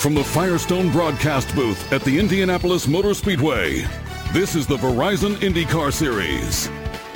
from the Firestone broadcast booth at the Indianapolis Motor Speedway, this is the Verizon IndyCar Series.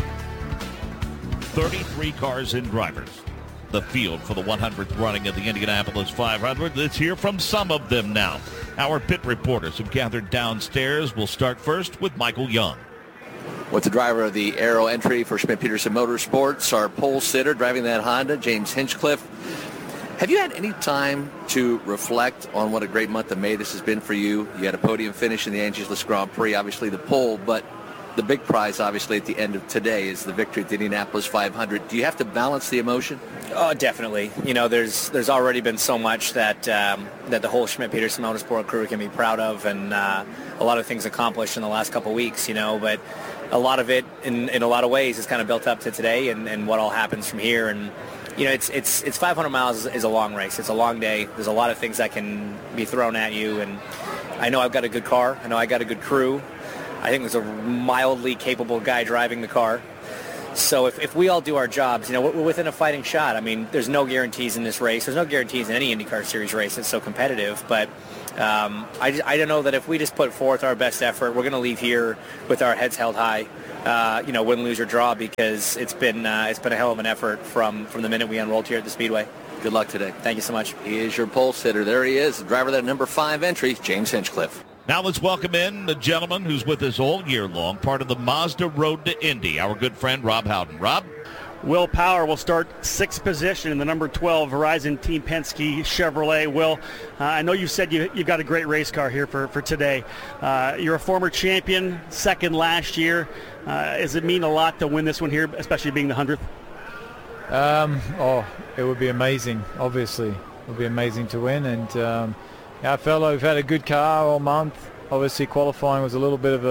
33 cars and drivers. The field for the 100th running of the Indianapolis 500. Let's hear from some of them now. Our pit reporters have gathered downstairs. We'll start first with Michael Young. With the driver of the Aero entry for Schmidt-Peterson Motorsports, our pole sitter driving that Honda, James Hinchcliffe. Have you had any time to reflect on what a great month of May this has been for you? You had a podium finish in the Angeles Grand Prix, obviously the pole, but the big prize, obviously, at the end of today is the victory at the Indianapolis 500. Do you have to balance the emotion? Oh, definitely. You know, there's already been so much that that the whole Schmidt-Peterson Motorsport crew can be proud of, and a lot of things accomplished in the last couple of weeks, you know, but a lot of it, in a lot of ways, is kind of built up to today and what all happens from here. And you know, it's 500 miles is a long race. It's a long day. There's a lot of things that can be thrown at you. And I know I've got a good car. I know I got a good crew. I think there's a mildly capable guy driving the car. So if we all do our jobs, you know, we're within a fighting shot. I mean, there's no guarantees in this race. There's no guarantees in any IndyCar Series race. It's so competitive. But I don't know that if we just put forth our best effort, we're going to leave here with our heads held high. You know, win, lose, or draw, because it's been a hell of an effort from the minute we unrolled here at the Speedway. Good luck today. Thank you so much. He is your pole sitter. There he is, the driver of that number 5 entry, James Hinchcliffe. Now let's welcome in the gentleman who's with us all year long, part of the Mazda Road to Indy, our good friend Rob Howden. Rob? Will Power will start 6th position in the number 12 Verizon Team Penske Chevrolet. Will, I know you said you've got a great race car here for today. You're a former champion, second last year. Does it mean a lot to win this one here, especially being the 100th? It would be amazing, obviously. It would be amazing to win. And I felt like we've had a good car all month. Obviously qualifying was a little bit of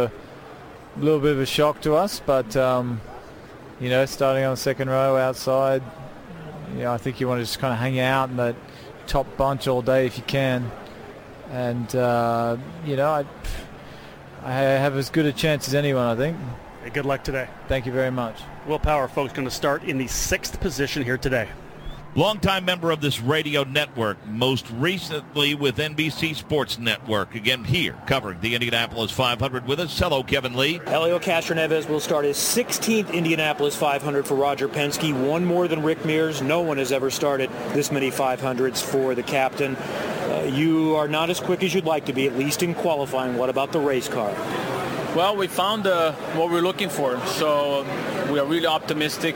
a shock to us, but you know, starting on the second row outside, you know, I think you want to just kind of hang out in that top bunch all day if you can. And you know, I have as good a chance as anyone, I think. Hey, good luck today. Thank you very much. Will Power, folks, going to start in the 6th position here today. Longtime member of this radio network, most recently with NBC Sports Network. Again here, covering the Indianapolis 500 with us. Hello, Kevin Lee. Helio Castroneves will start his 16th Indianapolis 500 for Roger Penske, one more than Rick Mears. No one has ever started this many 500s for the captain. You are not as quick as you'd like to be, at least in qualifying. What about the race car? Well, we found what we're looking for, so we are really optimistic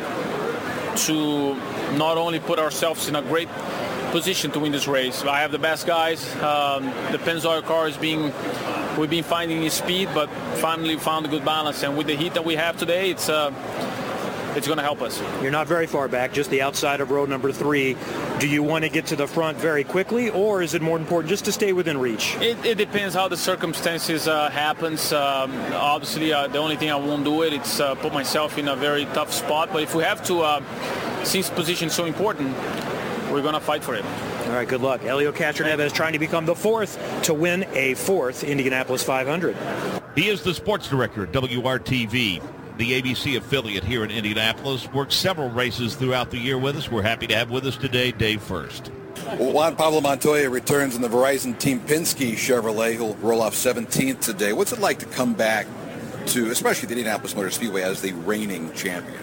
to not only put ourselves in a great position to win this race. I have the best guys. The Pennzoil car we've been finding his speed, but finally found a good balance. And with the heat that we have today, it's going to help us. You're not very far back, just the outside of row number 3. Do you want to get to the front very quickly, or is it more important just to stay within reach? It depends how the circumstances happens. Obviously, the only thing I won't do it's put myself in a very tough spot. But if we have to, since position is so important, we're going to fight for it. All right, good luck. Helio Castroneves trying to become the 4th to win a 4th Indianapolis 500. He is the sports director at WRTV, the ABC affiliate here in Indianapolis. Worked several races throughout the year with us. We're happy to have with us today Dave First. Juan Pablo Montoya returns in the Verizon Team Penske Chevrolet. He'll roll off 17th today. What's it like to come back to, especially the Indianapolis Motor Speedway, as the reigning champion?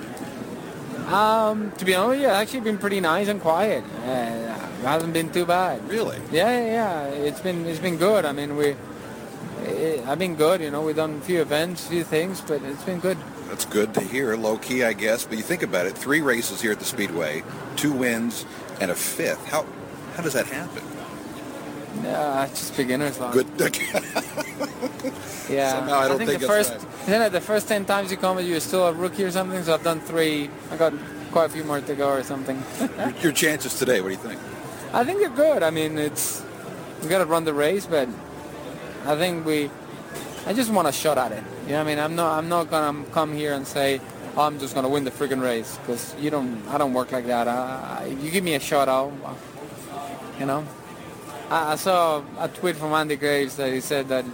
To be honest, yeah, actually been pretty nice and quiet. Hasn't been too bad. Really? Yeah. It's been good. I mean, I've been good. You know, we've done a few events, few things, but it's been good. That's good to hear. Low key, I guess. But you think about it: 3 races here at the Speedway, 2 wins, and a 5th. How does that happen? Yeah, just beginner's luck. Good. Yeah. Somehow I don't think the first 10 times you come, you're still a rookie or something. So I've done 3. I got quite a few more to go or something. Your chances today, what do you think? I think they're good. I mean, we got to run the race, but I think I just want a shot at it. You know what I mean? I'm not gonna come here and say, oh, I'm just gonna win the friggin' race, because I don't work like that. You give me a shot, you know. I saw a tweet from Andy Graves that he said that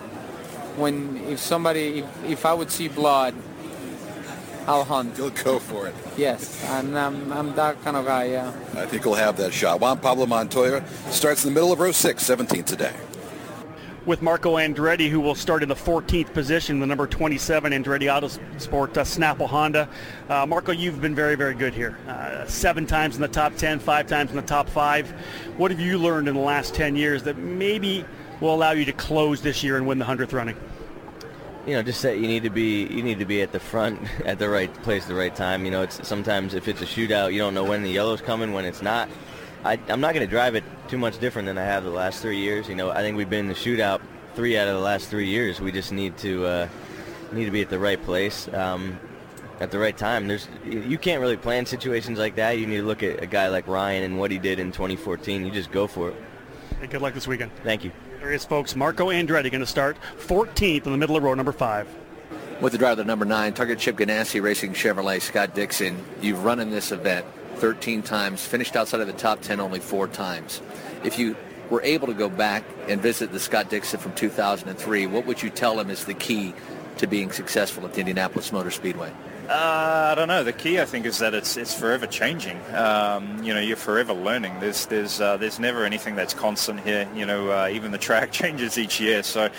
if I would see blood, I'll hunt. You'll go for it. Yes, and I'm that kind of guy, yeah. I think he'll have that shot. Juan Pablo Montoya starts in the middle of row 6, 17th today. with Marco Andretti, who will start in the 14th position, the number 27 Andretti Autosport Snapple Honda. Marco, you've been very, very good here. 7 times in the top 10, 5 times in the top 5. What have you learned in the last 10 years that maybe will allow you to close this year and win the 100th running? Just that you need to be at the front at the right place at the right time. It's sometimes if it's a shootout, you don't know when the yellow's coming, when it's not. I'm not going to drive it too much different than I have the last 3 years. I think we've been in the shootout 3 out of the last 3 years. We just need to be at the right place at the right time. You can't really plan situations like that. You need to look at a guy like Ryan and what he did in 2014. You just go for it. Hey, good luck this weekend. Thank you. There is, folks. Marco Andretti going to start 14th in the middle of row number 5. With the driver number 9, Target Chip Ganassi Racing Chevrolet, Scott Dixon. You've run in this event 13 times, finished outside of the top 10 only 4 times. If you were able to go back and visit the Scott Dixon from 2003, what would you tell him is the key to being successful at the Indianapolis Motor Speedway? I don't know. The key, I think, is that it's forever changing. You're forever learning. There's never anything that's constant here. Even the track changes each year. So,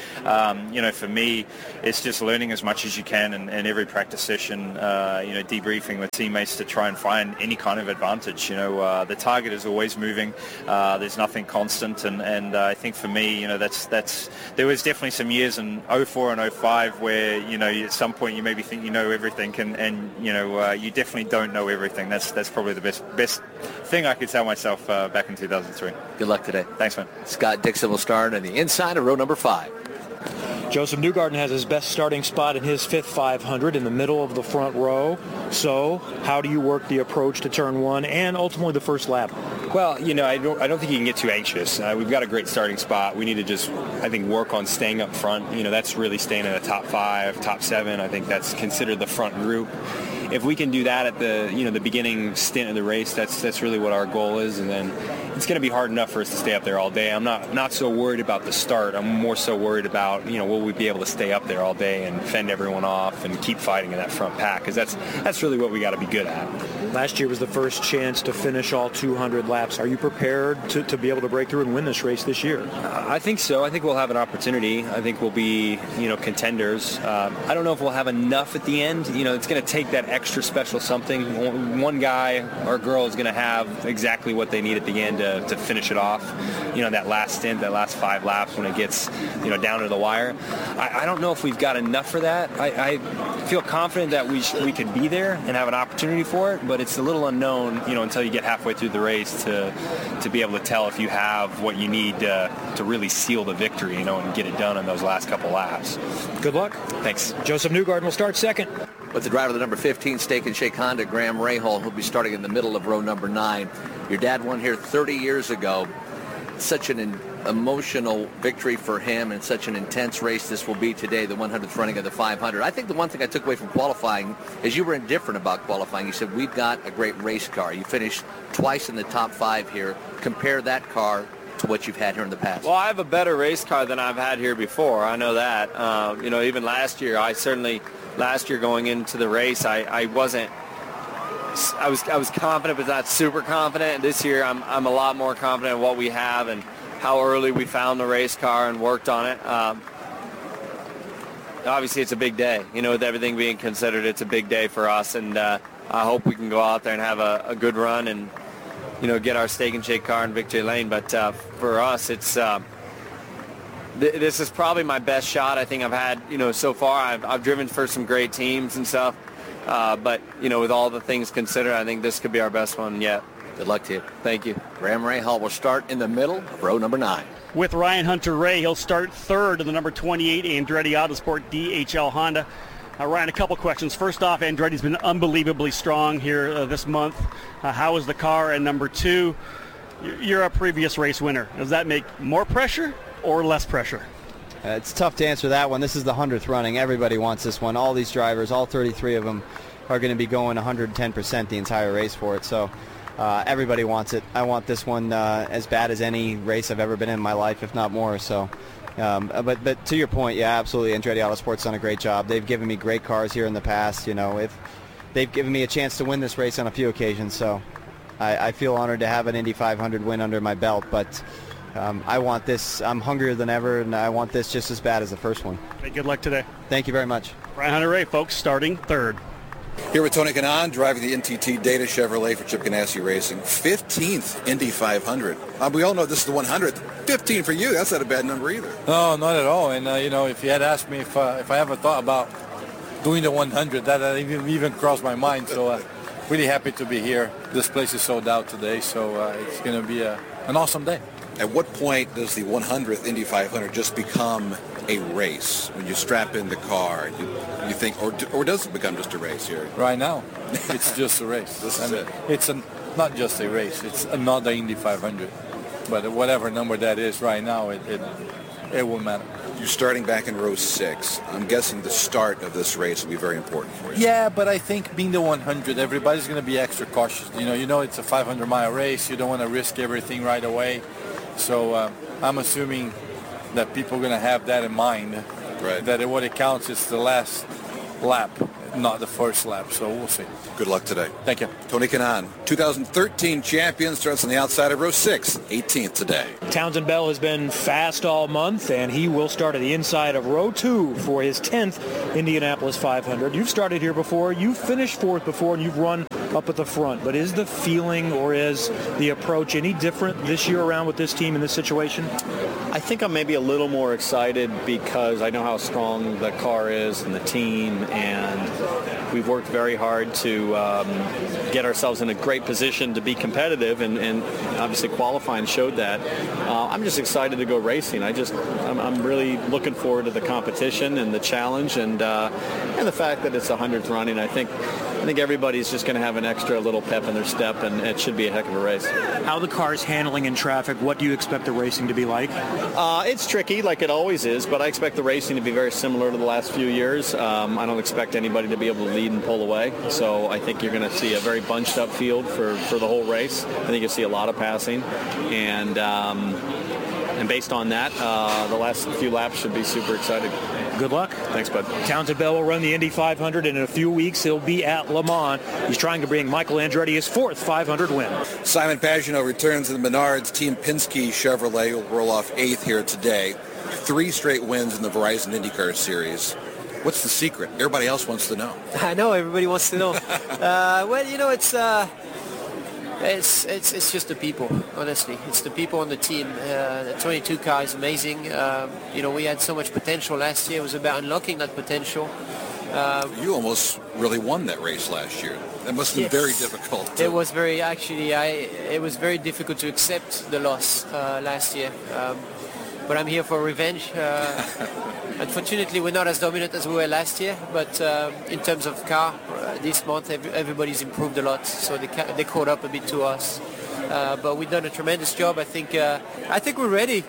for me, it's just learning as much as you can, and every practice session, debriefing with teammates to try and find any kind of advantage. The target is always moving. There's nothing constant, and I think for me, that's there was definitely some years in 04 and 05 where at some point you maybe think you know everything, and you definitely don't know everything. That's probably the best thing I could tell myself back in 2003. Good luck today. Thanks, man. Scott Dixon will start on the inside of row number 5. Joseph Newgarden has his best starting spot in his 5th 500 in the middle of the front row. So how do you work the approach to turn 1 and ultimately the first lap? Well, I don't think you can get too anxious. We've got a great starting spot. We need to just, I think, work on staying up front. That's really staying in the top 5, top 7. I think that's considered the front group. If we can do that at the beginning stint of the race, that's really what our goal is, and then it's going to be hard enough for us to stay up there all day. I'm not so worried about the start. I'm more so worried about will we be able to stay up there all day and fend everyone off and keep fighting in that front pack, because that's really what we got to be good at. Last year was the first chance to finish all 200 laps. Are you prepared to be able to break through and win this race this year? I think so. I think we'll have an opportunity. I think we'll be contenders. I don't know if we'll have enough at the end. It's going to take that extra special something. One guy or girl is going to have exactly what they need at the end to finish it off. That last stint, that last 5 laps when it gets down to the wire. I don't know if we've got enough for that. I feel confident that we could be there and have an opportunity for it, but it's a little unknown until you get halfway through the race to be able to tell if you have what you need to really seal the victory and get it done in those last couple laps. Good luck. Thanks. Joseph Newgarden will start second. With the driver of the number 15 Steak and Shake Honda, Graham Rahal, who'll be starting in the middle of row number 9. Your dad won here 30 years ago. Such an emotional victory for him, and such an intense race this will be today, the 100th running of the 500. I think the one thing I took away from qualifying is you were indifferent about qualifying. You said, we've got a great race car. You finished twice in the top 5 here. Compare that car to what you've had here in the past. Well, I have a better race car than I've had here before. I know that. Even last year, last year going into the race, I was confident but not super confident. This year I'm a lot more confident in what we have and how early we found the race car and worked on it. Obviously it's a big day. With everything being considered, it's a big day for us, and I hope we can go out there and have a good run and get our Steak and Shake car in victory lane. But for us, it's this is probably my best shot I think I've had so far. I've driven for some great teams and stuff. But, with all the things considered, I think this could be our best one yet. Good luck to you. Thank you. Graham Rahal will start in the middle of row number 9. With Ryan Hunter-Reay, he'll start 3rd in the number 28 Andretti Autosport DHL Honda. Ryan, a couple questions. First off, Andretti's been unbelievably strong here this month. How is the car? And number 2, you're a previous race winner. Does that make more pressure or less pressure? It's tough to answer that one. This is the 100th running. Everybody wants this one. All these drivers, all 33 of them, are going to be going 110% the entire race for it. So everybody wants it. I want this one as bad as any race I've ever been in my life, if not more. So, but to your point, yeah, absolutely. Andretti Autosport's done a great job. They've given me great cars here in the past. If they've given me a chance to win this race on a few occasions. So I feel honored to have an Indy 500 win under my belt. But I want this. I'm hungrier than ever, and I want this just as bad as the first one. Hey, good luck today. Thank you very much. Brian Hunter-Reay, folks, starting third. Here with Tony Kanaan, driving the NTT Data Chevrolet for Chip Ganassi Racing. 15th Indy 500. We all know this is the 100th. 15 for you. That's not a bad number either. No, not at all. And, if you had asked me if I ever thought about doing the 100, that even crossed my mind. So really happy to be here. This place is sold out today, so it's going to be an awesome day. At what point does the 100th Indy 500 just become a race? When you strap in the car, you think, or does it become just a race here? Right now, it's just a race. It's not just a race. It's another Indy 500. But whatever number that is right now, it won't matter. You're starting back in row 6. I'm guessing the start of this race will be very important for you. Yeah, but I think being the 100, everybody's going to be extra cautious. You know it's a 500-mile race. You don't want to risk everything right away. So I'm assuming that people are going to have that in mind, right? That what it counts is the last lap, not the first lap. So we'll see. Good luck today. Thank you. Tony Kanaan, 2013 champion, starts on the outside of row 6, 18th today. Townsend Bell has been fast all month, and he will start at the inside of row 2 for his 10th Indianapolis 500. You've started here before. You've finished 4th before, and you've run up at the front. But is the feeling or is the approach any different this year around with this team in this situation? I think I'm maybe a little more excited because I know how strong the car is and the team, and we've worked very hard to get ourselves in a great position to be competitive, and obviously qualifying showed that. I'm just excited to go racing. I'm really looking forward to the competition and the challenge, and the fact that it's the 100th running. I think everybody's just going to have an extra little pep in their step, and it should be a heck of a race. How the car's handling in traffic, what do you expect the racing to be like? It's tricky, like it always is, but I expect the racing to be very similar to the last few years. I don't expect anybody to be able to lead and pull away, so I think you're going to see a very bunched up field for the whole race. I think you'll see a lot of passing, and based on that, the last few laps should be super exciting. Good luck. Thanks, bud. Townsend Bell will run the Indy 500, and in a few weeks he'll be at Le Mans. He's trying to bring Michael Andretti his 4th 500 win. Simon Pagenaud returns to the Menards. Team Penske Chevrolet will roll off 8th here today. 3 straight wins in the Verizon IndyCar Series. What's the secret? Everybody else wants to know. I know everybody wants to know. It's just the people, honestly. It's the people on the team. The 22 car is amazing. We had so much potential last year. It was about unlocking that potential. You almost really won that race last year. That must have been very difficult. It was it was very difficult to accept the loss last year. But I'm here for revenge. Unfortunately, we're not as dominant as we were last year, but in terms of car, this month everybody's improved a lot, so they caught up a bit to us. But we've done a tremendous job. I think we're ready.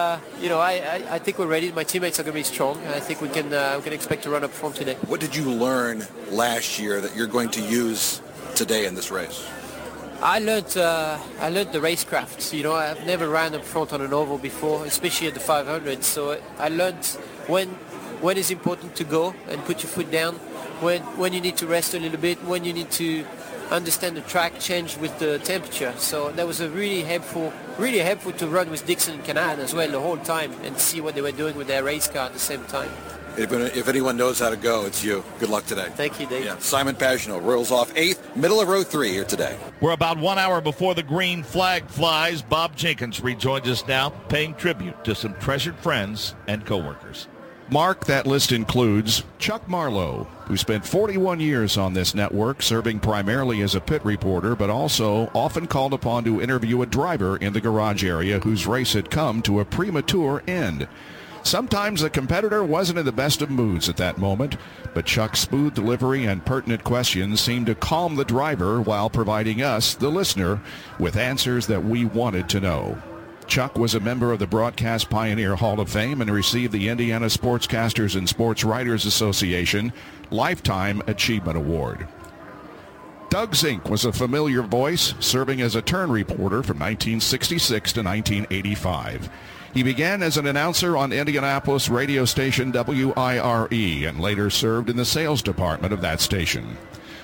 I think we're ready. My teammates are going to be strong. I think we can expect to run up front today. What did you learn last year that you're going to use today in this race? I learned the racecraft. I've never ran up front on an oval before, especially at the 500. So I learned when it's important to go and put your foot down, when you need to rest a little bit, when you need to understand the track change with the temperature. So that was a really helpful to run with Dixon and Kanaan as well the whole time and see what they were doing with their race car at the same time. If anyone knows how to go, it's you. Good luck today. Thank you, Dave. Yeah. Simon Pagenaud rolls off 8th, middle of row 3 here today. We're about 1 hour before the green flag flies. Bob Jenkins rejoins us now, paying tribute to some treasured friends and coworkers. Mark, that list includes Chuck Marlowe, who spent 41 years on this network, serving primarily as a pit reporter, but also often called upon to interview a driver in the garage area whose race had come to a premature end. Sometimes the competitor wasn't in the best of moods at that moment, but Chuck's smooth delivery and pertinent questions seemed to calm the driver while providing us, the listener, with answers that we wanted to know. Chuck was a member of the Broadcast Pioneer Hall of Fame and received the Indiana Sportscasters and Sports Writers Association Lifetime Achievement Award. Doug Zink was a familiar voice, serving as a turn reporter from 1966 to 1985. He began as an announcer on Indianapolis radio station WIRE and later served in the sales department of that station.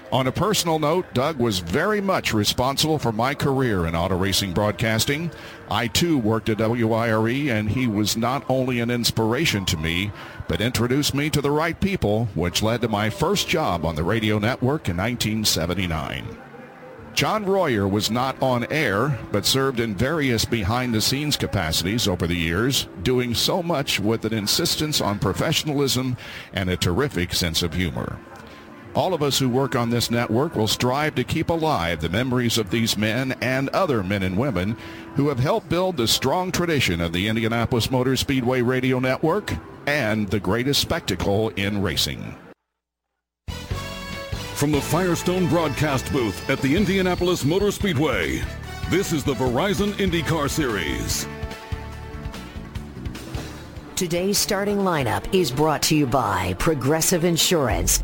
On a personal note, Doug was very much responsible for my career in auto racing broadcasting. I, too, worked at WIRE, and he was not only an inspiration to me, but introduced me to the right people, which led to my first job on the radio network in 1979. John Royer was not on air, but served in various behind-the-scenes capacities over the years, doing so much with an insistence on professionalism and a terrific sense of humor. All of us who work on this network will strive to keep alive the memories of these men and other men and women who have helped build the strong tradition of the Indianapolis Motor Speedway Radio Network and the greatest spectacle in racing. From the Firestone broadcast booth at the Indianapolis Motor Speedway, this is the Verizon IndyCar Series. Today's starting lineup is brought to you by Progressive Insurance.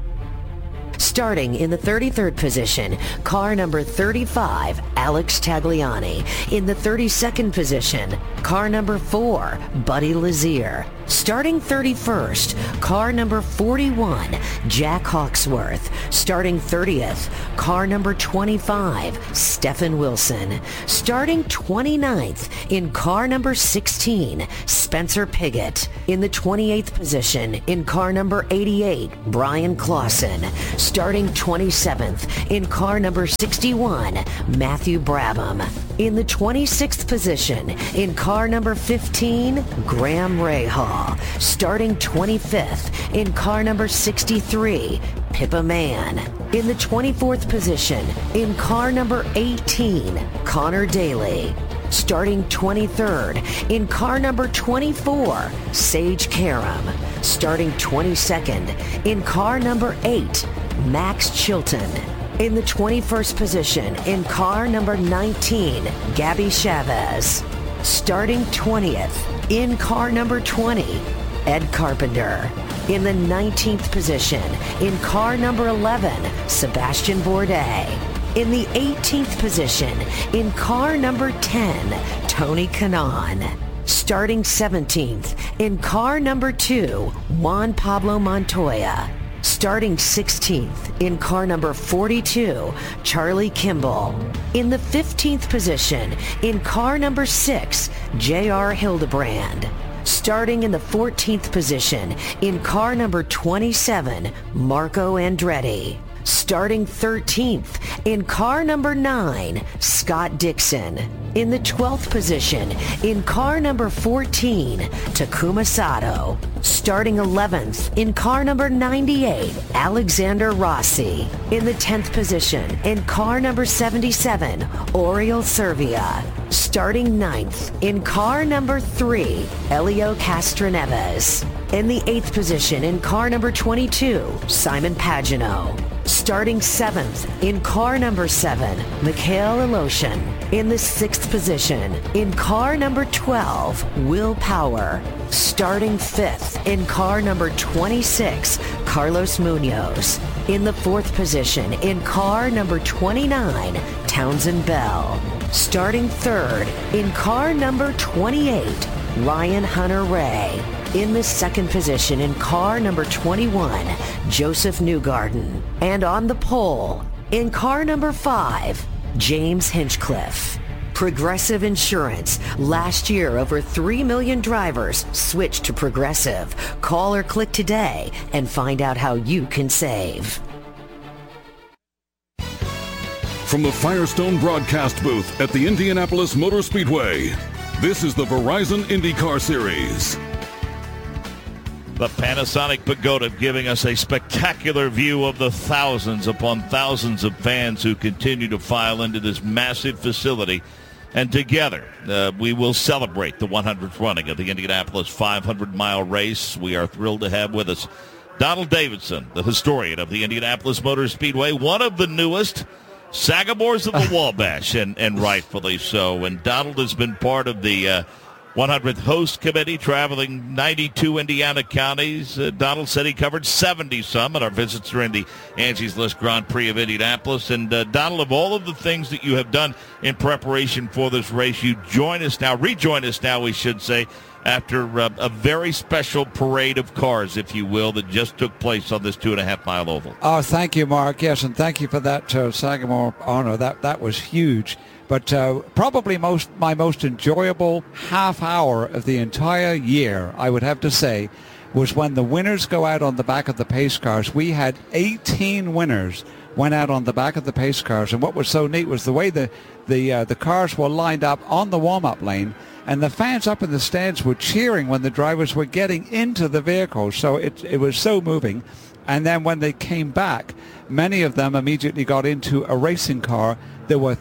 Starting in the 33rd position, car number 35, Alex Tagliani. In the 32nd position, car number 4, Buddy Lazier. Starting 31st, car number 41, Jack Hawksworth. Starting 30th, car number 25, Stephen Wilson. Starting 29th, in car number 16, Spencer Piggott. In the 28th position, in car number 88, Brian Clausen. Starting 27th, in car number 61, Matthew Brabham. In the 26th position, in car number 15, Graham Rahal. Starting 25th, in car number 63, Pippa Mann. In the 24th position, in car number 18, Connor Daly. Starting 23rd, in car number 24, Sage Karam. Starting 22nd, in car number 8, Max Chilton. In the 21st position, in car number 19, Gabby Chavez. Starting 20th, in car number 20, Ed Carpenter. In the 19th position, in car number 11, Sebastian Bourdais. In the 18th position, in car number 10, Tony Kanaan. Starting 17th, in car number 2, Juan Pablo Montoya. Starting 16th, in car number 42, Charlie Kimball. In the 15th position, in car number 6, J.R. Hildebrand. Starting in the 14th position, in car number 27, Marco Andretti. Starting 13th, in car number 9, Scott Dixon. In the 12th position, in car number 14, Takuma Sato. Starting 11th, in car number 98, Alexander Rossi. In the 10th position, in car number 77, Oriol Servia. Starting 9th, in car number 3, Elio Castroneves. In the 8th position, in car number 22, Simon Pagenaud. Starting 7th, in car number 7, Mikhail Aloshin. In the 6th position, in car number 12, Will Power. Starting 5th, in car number 26, Carlos Munoz. In the 4th position, in car number 29, Townsend Bell. Starting 3rd, in car number 28, Ryan Hunter-Reay. In the 2nd position, in car number 21, Joseph Newgarden. And on the pole, in car number 5, James Hinchcliffe. Progressive Insurance. Last year, over 3 million drivers switched to Progressive. Call or click today and find out how you can save. From the Firestone broadcast booth at the Indianapolis Motor Speedway, this is the Verizon IndyCar Series. The Panasonic Pagoda giving us a spectacular view of the thousands upon thousands of fans who continue to file into this massive facility. And together, we will celebrate the 100th running of the Indianapolis 500-mile race. We are thrilled to have with us Donald Davidson, the historian of the Indianapolis Motor Speedway, one of the newest Sagamores of the Wabash, and rightfully so. And Donald has been part of the 100th host committee traveling 92 Indiana counties. Donald said he covered 70 some at our visits during the Angie's List Grand Prix of Indianapolis. And Donald, of all of the things that you have done in preparation for this race, you rejoin us now, we should say, after a very special parade of cars, if you will, that just took place on this 2.5-mile oval. Oh, thank you, Mark. Yes, and thank you for that Sagamore honor. That was huge. But probably my most enjoyable half hour of the entire year, I would have to say, was when the winners go out on the back of the pace cars. We had 18 winners went out on the back of the pace cars, and what was so neat was the way the cars were lined up on the warm-up lane, and the fans up in the stands were cheering when the drivers were getting into the vehicles. So it was so moving. And then when they came back, many of them immediately got into a racing car. There were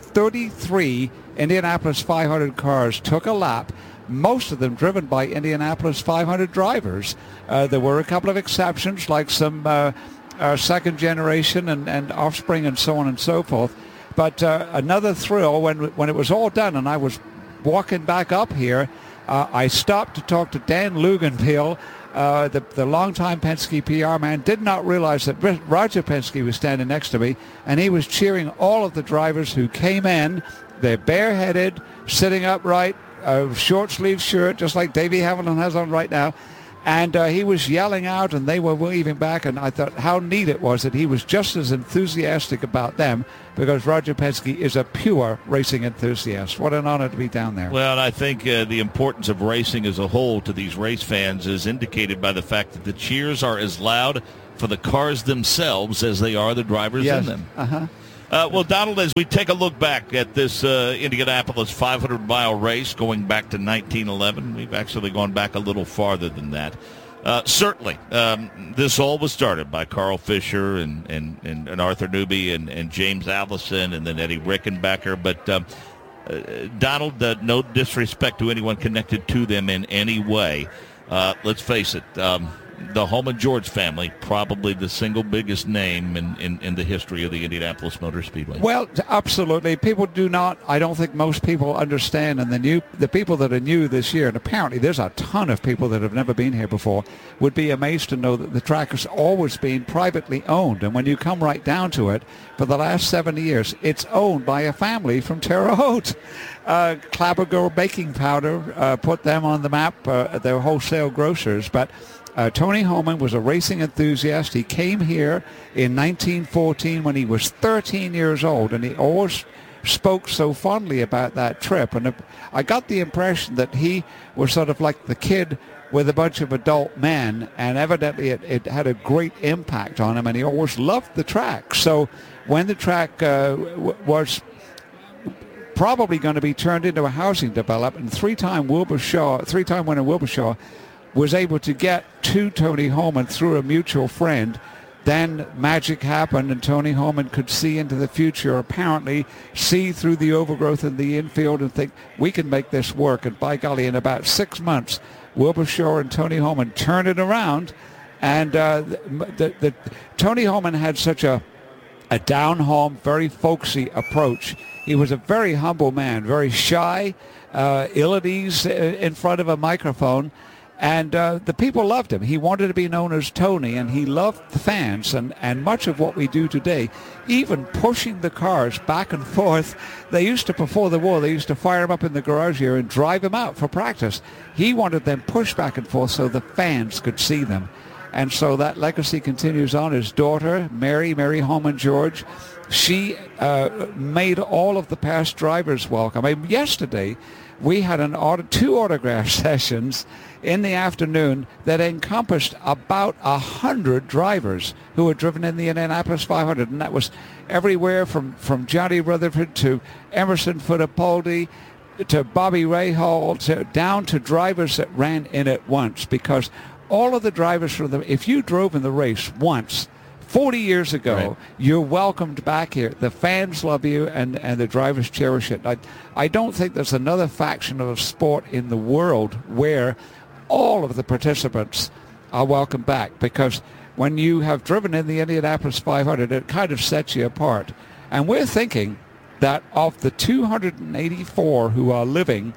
33 Indianapolis 500 cars took a lap, most of them driven by Indianapolis 500 drivers. There were a couple of exceptions, like some second generation and offspring and so on and so forth. But another thrill when it was all done, and I was walking back up here, I stopped to talk to Dan Luganville, the longtime Penske PR man. Did not realize that Roger Penske was standing next to me, and he was cheering all of the drivers who came in. They're bareheaded, sitting upright, short sleeve shirt, just like Davey Hamilton has on right now. And he was yelling out, and they were waving back, and I thought how neat it was that he was just as enthusiastic about them, because Roger Penske is a pure racing enthusiast. What an honor to be down there. Well, I think the importance of racing as a whole to these race fans is indicated by the fact that the cheers are as loud for the cars themselves as they are the drivers in them. Uh-huh. Well, Donald, as we take a look back at this Indianapolis 500-mile race going back to 1911, we've actually gone back a little farther than that. Certainly, this all was started by Carl Fisher and Arthur Newby and James Allison and then Eddie Rickenbacker. But, Donald, no disrespect to anyone connected to them in any way. Let's face it. The Holman George family, probably the single biggest name in the history of the Indianapolis Motor Speedway. Well, absolutely. People do not, I don't think most people understand, and the people that are new this year, and apparently there's a ton of people that have never been here before, would be amazed to know that the track has always been privately owned. And when you come right down to it, for the last 70 years, it's owned by a family from Terre Haute. Clabber Baking Powder put them on the map. They're wholesale grocers, but Tony Holman was a racing enthusiast. He came here in 1914 when he was 13 years old, and he always spoke so fondly about that trip. And I got the impression that he was sort of like the kid with a bunch of adult men, and evidently it had a great impact on him, and he always loved the track. So when the track was probably going to be turned into a housing development, three-time winner Wilbur Shaw was able to get to Tony Holman through a mutual friend. Then magic happened, and Tony Holman could see into the future, apparently see through the overgrowth in the infield and think, we can make this work. And by golly, in about 6 months, Wilbur Shaw and Tony Holman turned it around. And Tony Holman had such a down-home, very folksy approach. He was a very humble man, very shy, ill at ease in front of a microphone. And the people loved him. He wanted to be known as Tony, and he loved the fans. And much of what we do today, even pushing the cars back and forth, they used to, before the war, they used to fire them up in the garage here and drive them out for practice. He wanted them pushed back and forth so the fans could see them. And so that legacy continues on. His daughter, Mary Holman George, she made all of the past drivers welcome. I mean, yesterday, we had two autograph sessions in the afternoon that encompassed about 100 drivers who had driven in the Indianapolis 500, and that was everywhere from Johnny Rutherford to Emerson Fittipaldi to Bobby Rahal down to drivers that ran in it once, because all of the drivers if you drove in the race once 40 years ago, right, you're welcomed back here. The fans love you, and the drivers cherish it. I don't think there's another faction of sport in the world where all of the participants are welcome back, because when you have driven in the Indianapolis 500, it kind of sets you apart. And we're thinking that of the 284 who are living,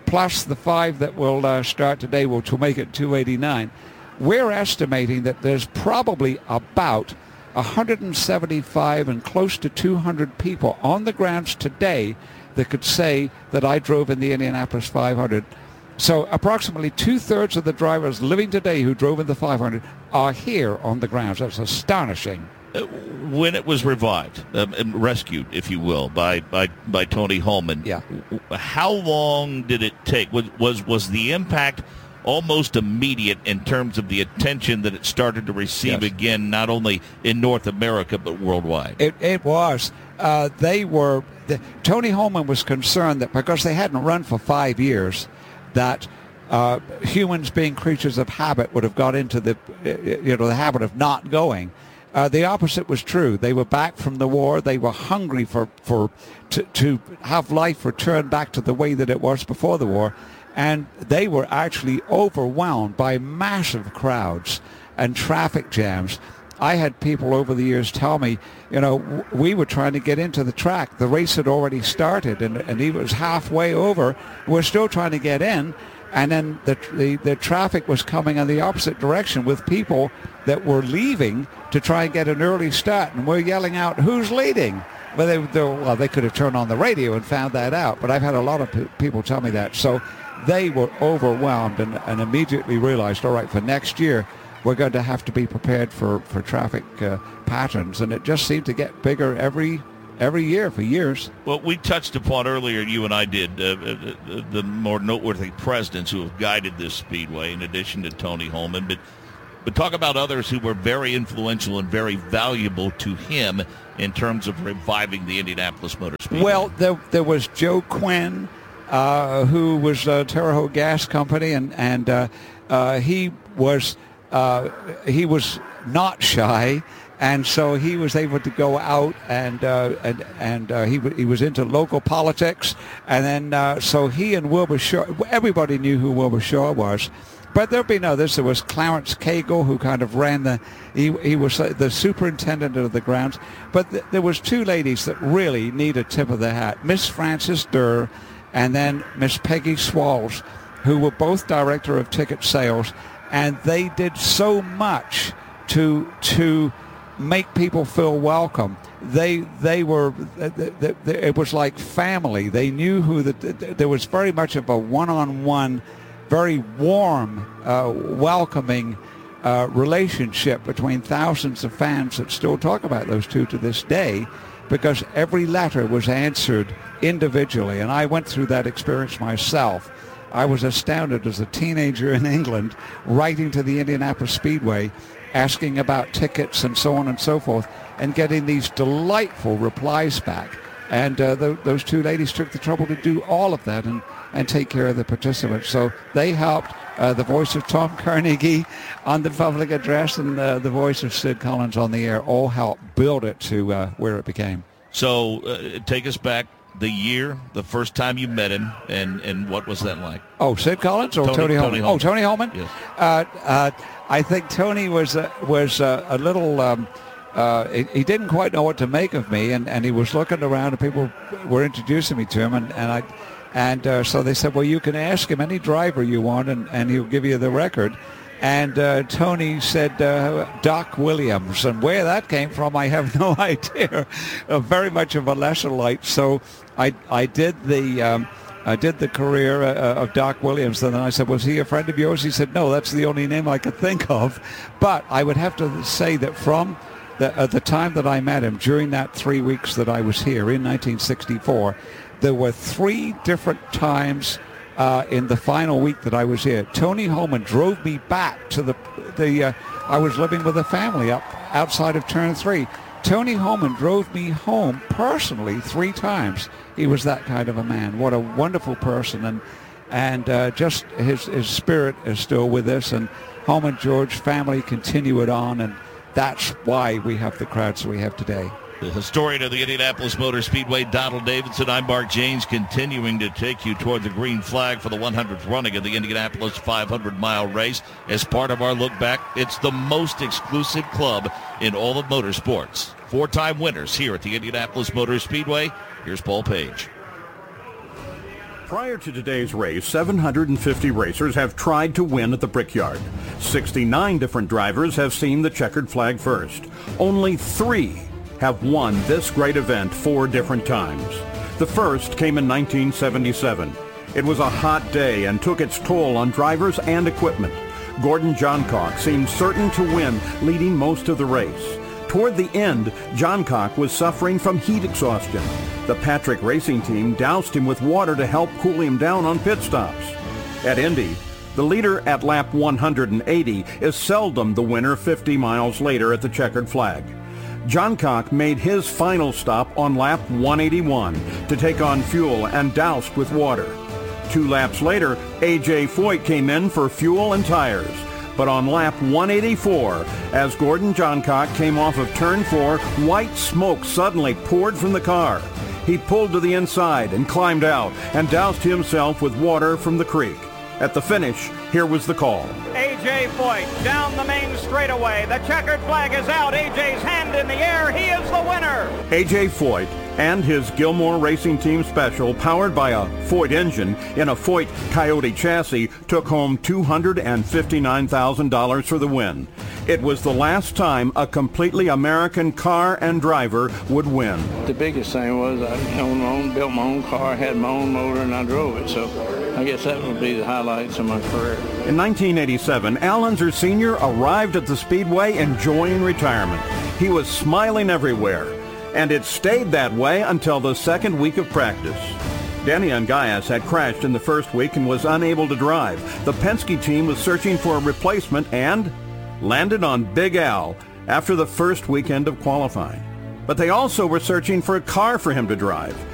plus the 5 that will start today, which will make it 289. We're estimating that there's probably about 175 and close to 200 people on the grounds today that could say that I drove in the Indianapolis 500. So approximately 2/3 of the drivers living today who drove in the 500 are here on the grounds. That's astonishing. When it was revived, and rescued, if you will, by Tony Holman, how long did it take? Was the impact almost immediate in terms of the attention that it started to receive again, not only in North America but worldwide? It was. Tony Holman was concerned that because they hadn't run for 5 years, that humans, being creatures of habit, would have got into the habit of not going. The opposite was true. They were back from the war. They were hungry to have life return back to the way that it was before the war. And they were actually overwhelmed by massive crowds and traffic jams. I had people over the years tell me, we were trying to get into the track. The race had already started, and he was halfway over. We're still trying to get in. And then the traffic was coming in the opposite direction with people that were leaving to try and get an early start. And we're yelling out, who's leading? Well, they could have turned on the radio and found that out. But I've had a lot of people tell me that. So they were overwhelmed and immediately realized, all right, for next year, we're going to have to be prepared for traffic patterns. And it just seemed to get bigger every year for years. Well, we touched upon earlier, you and I did, the more noteworthy presidents who have guided this speedway, in addition to Tony Holman. But talk about others who were very influential and very valuable to him in terms of reviving the Indianapolis Motor Speedway. Well, there was Joe Quinn, who was Terre Haute Gas Company, and he was not shy. And so he was able to go out and he was into local politics. And then so he and Wilbur Shaw, everybody knew who Wilbur Shaw was. But there'd been others. There was Clarence Cagle, who kind of ran he was the superintendent of the grounds. But there was 2 ladies that really need a tip of the hat. Miss Frances Durr and then Miss Peggy Swalls, who were both director of ticket sales. And they did so much to make people feel welcome. They were, it was like family. They knew there was very much of a one-on-one, very warm, welcoming relationship between thousands of fans that still talk about those 2 to this day, because every letter was answered individually. And I went through that experience myself. I was astounded as a teenager in England, writing to the Indianapolis Speedway, asking about tickets and so on and so forth, and getting these delightful replies back. And those 2 ladies took the trouble to do all of that and take care of the participants. So they helped. The voice of Tom Carnegie on the public address and the voice of Sid Collins on the air all helped build it to where it became. So take us back the year, the first time you met him, and what was that like? Oh, Sid Collins or Tony Holman? Oh, Tony Holman? Yes. I think Tony was a little, he didn't quite know what to make of me, and he was looking around, and people were introducing me to him, and so they said, well, you can ask him any driver you want, and he'll give you the record. And Tony said Doc Williams, and where that came from, I have no idea. Very much of a lesser light. So I did the career of Doc Williams, and then I said, was he a friend of yours? He said, no, that's the only name I could think of. But I would have to say that from the time that I met him, during that 3 weeks that I was here in 1964, there were 3 different times in the final week that I was here. Tony Holman drove me back to I was living with a family up outside of Turn 3. Tony Holman drove me home personally 3 times. He was that kind of a man. What a wonderful person, and just his spirit is still with us. And Holman George family continue it on, and that's why we have the crowds we have today. The historian of the Indianapolis Motor Speedway, Donald Davidson. I'm Mark James, continuing to take you toward the green flag for the 100th running of the Indianapolis 500-mile race. As part of our look back, it's the most exclusive club in all of motorsports. 4-time winners here at the Indianapolis Motor Speedway. Here's Paul Page. Prior to today's race, 750 racers have tried to win at the Brickyard. 69 different drivers have seen the checkered flag first. Only 3 have won this great event 4 different times. The first came in 1977. It was a hot day and took its toll on drivers and equipment. Gordon Johncock seemed certain to win, leading most of the race. Toward the end, Johncock was suffering from heat exhaustion. The Patrick Racing Team doused him with water to help cool him down on pit stops. At Indy, the leader at lap 180 is seldom the winner 50 miles later at the checkered flag. Johncock made his final stop on lap 181 to take on fuel and doused with water. 2 laps later, A.J. Foyt came in for fuel and tires. But on lap 184, as Gordon Johncock came off of turn 4, white smoke suddenly poured from the car. He pulled to the inside and climbed out and doused himself with water from the creek. At the finish, here was the call. A.J. Foyt down the main straightaway. The checkered flag is out. A.J.'s hand in the air. He is the winner. A.J. Foyt and his Gilmore Racing Team Special, powered by a Foyt engine in a Foyt Coyote chassis, took home $259,000 for the win. It was the last time a completely American car and driver would win. The biggest thing was I built my own car, had my own motor, and I drove it. So I guess that would be the highlights of my career. In 1987, Al Unser Sr. arrived at the Speedway enjoying retirement. He was smiling everywhere, and it stayed that way until the second week of practice. Danny Ungayas had crashed in the first week and was unable to drive. The Penske team was searching for a replacement and landed on Big Al after the first weekend of qualifying. But they also were searching for a car for him to drive.